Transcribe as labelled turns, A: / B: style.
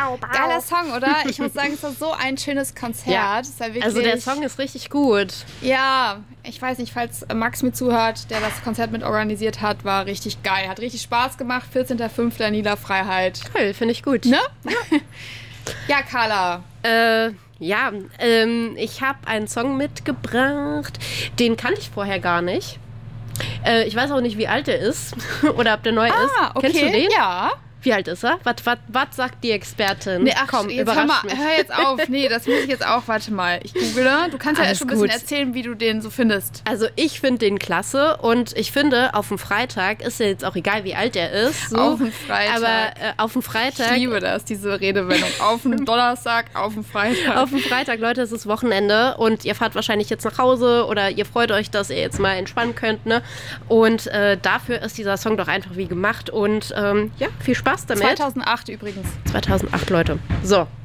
A: Geiler Song, oder? Ich muss sagen, es war so ein schönes Konzert.
B: Ja.
A: Es war wirklich,
B: Also der Song ist richtig gut.
A: ja, ich weiß nicht, falls Max mir zuhört, der das Konzert mit organisiert hat, war richtig geil. Hat richtig Spaß gemacht. 14.05. Niederfreiheit.
B: Toll, finde ich gut.
A: Ne? Ja, Carla.
B: Ich habe einen Song mitgebracht. Den kannte ich vorher gar nicht. Ich weiß auch nicht, wie alt er ist oder ob der neu ist.
A: Okay.
B: Kennst du den?
A: Ja.
B: Wie alt ist er? Was sagt die Expertin?
A: Nee, ach,
B: komm,
A: jetzt hör
B: überrasch mich.
A: hör jetzt auf. Nee, das muss ich jetzt auch. Warte mal, ich google. Du kannst ja
B: Alles
A: schon ein bisschen
B: gut.
A: erzählen, wie du den so findest.
B: Also ich finde den klasse und ich finde, auf dem Freitag ist ja jetzt auch egal, wie alt er ist. So,
A: Auf dem Freitag.
B: Aber auf dem Freitag...
A: Ich liebe das, diese Redewendung. Auf dem Donnerstag, auf dem Freitag.
B: Auf dem Freitag, Leute, es ist Wochenende und ihr fahrt wahrscheinlich jetzt nach Hause oder ihr freut euch, dass ihr jetzt mal entspannen könnt, ne? Und dafür ist dieser Song doch einfach wie gemacht und viel Spaß damit.
A: 2008 übrigens.
B: 2008, Leute. So,